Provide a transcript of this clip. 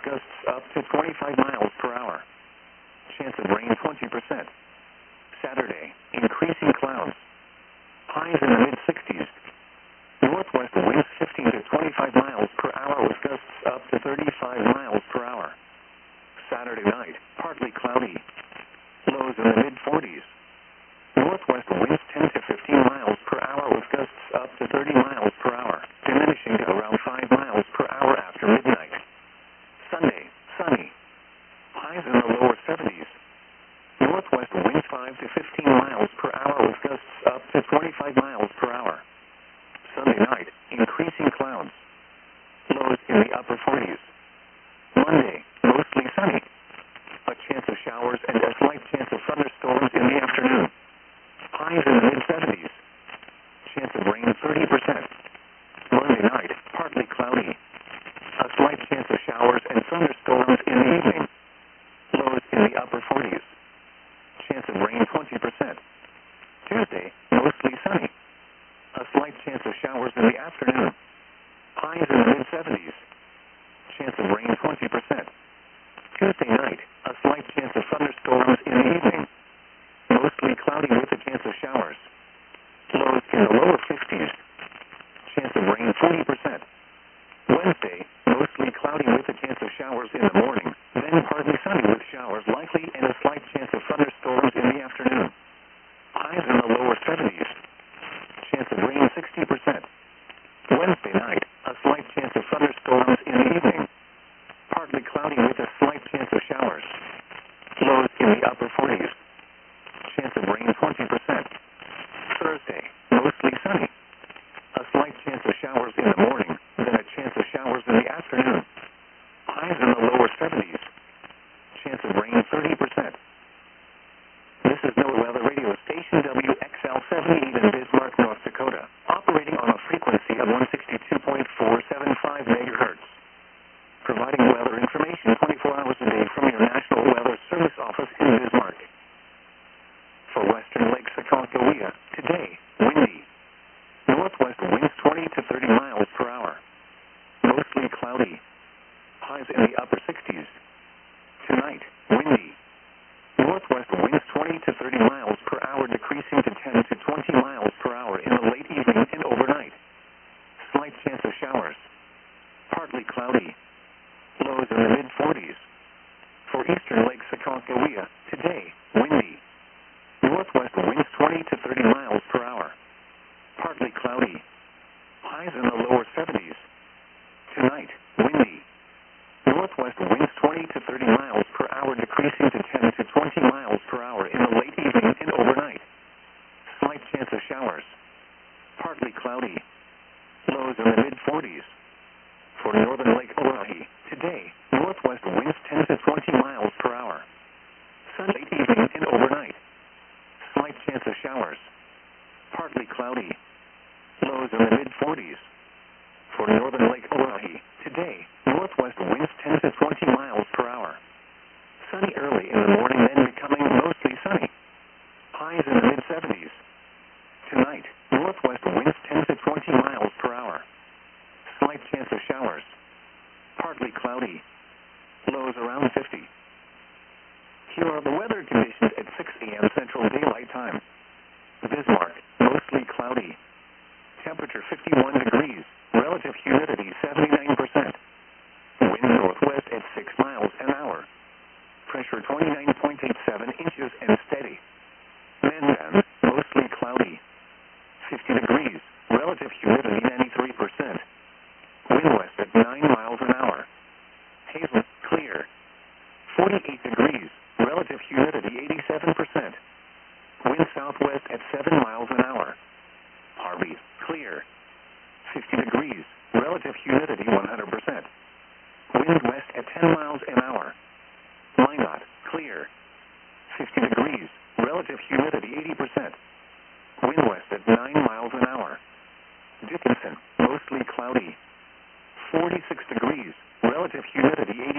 gusts up to 25 miles per hour. Chance of rain 20%. Saturday, increasing clouds. Highs in the mid-60s. Northwest winds 15 to 25 miles per hour with gusts up to 35 miles per hour. Saturday night, partly cloudy. Lows in the mid-40s. Northwest winds 10 to 15 miles per hour with gusts up to 30 miles per hour, diminishing to around 5 miles per hour after midnight. Sunday, sunny. Highs in the lower 70s. Northwest winds 5 to 15 miles per hour with gusts up to 25 miles per hour. Sunday night, increasing clouds. Lows in the upper 40s. Monday, mostly sunny. A chance of showers and a slight chance of thunderstorms in the afternoon. Highs in the mid-70s. Chance of rain 30%. Monday night, partly cloudy. A slight chance of showers and thunderstorms in the evening. Lows in the upper 40s. Chance of rain 20%. Tuesday, mostly sunny. A slight chance of showers in the afternoon. Highs in the mid-70s. Chance of rain 20%. Tuesday night, a slight chance of thunderstorms in the evening. Mostly cloudy with a chance of showers. Lows in the lower 50s. Chance of rain 40%. Wednesday, mostly cloudy with a chance of showers in the morning, then partly sunny with showers likely and a slight chance of thunderstorms in the afternoon. Highs in the lower 70s. Chance of rain 60%. Wednesday night, a slight chance of thunderstorms in the evening. Partly cloudy with a slight chance of showers. Lows in the upper 40s. Chance of rain 20%. Thursday, mostly sunny. A slight chance of showers in the morning, then a chance of showers in the afternoon. Highs in the lower 70s. Chance of rain 30%. This is NOAA Weather Radio Station WXL-78 in Bismarck, North Dakota, operating on a frequency of 162.475 megahertz. Providing weather information 24 hours a day from your National Weather Service office in Bismarck. For western Lake Sakoncohia, today, windy. Northwest winds 20 to 30 miles per hour. Mostly cloudy. Highs in the upper 60s. Tonight, windy. Northwest winds 20 to 30 miles per hour decreasing to 10 to 20 miles per hour in the late evening and overnight. Slight chance of showers. Partly cloudy. Lows in the mid-40s. For eastern Lake Sakoncohia, today, windy. Northwest winds 20 to 30 miles per hour. Partly cloudy. Highs in the lower 70s. Tonight, windy. Northwest winds 20 to 30 miles per hour decreasing to 10 to 20 miles per hour in the late evening and overnight. Slight chance of showers. Partly cloudy. Lows in the mid-40s. For northern Lake Oahe, today, northwest winds 10 to 20 miles per hour. Sun late evening and overnight. Slight chance of showers. Partly cloudy. Lows in the mid-40s. For northern Lake Oahe, today, northwest winds 10 to 20 miles per hour. Sunny early in the morning, then becoming mostly sunny. Highs in the mid-70s. Tonight, northwest winds 10 to 20 miles per hour. Slight chance of showers. Partly cloudy. Lows around 50. Here are the weather conditions at 6 a.m. Central Daylight Time. Bismarck, mostly cloudy. Temperature 51 degrees. Relative humidity 79%. Wind northwest at 6 miles an hour. Pressure 29.87 inches and steady. Mandan, mostly cloudy. 50 degrees. Relative humidity 93%. Wind west at 9 miles an hour. Hazen, clear. 48 degrees. Relative humidity 87%. Wind southwest at 7 miles an hour. Harvey, clear. 50 degrees. Relative humidity 100%. Wind west at 10 miles an hour. Minot, clear. 50 degrees. Relative humidity 80%. Wind west at 9 miles an hour. Dickinson, mostly cloudy. 46 degrees. Relative humidity